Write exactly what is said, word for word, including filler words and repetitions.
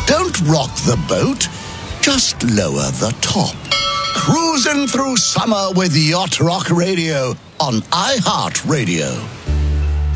Don't rock the boat, just lower the top. Cruising through summer with Yacht Rock Radio on iHeartRadio.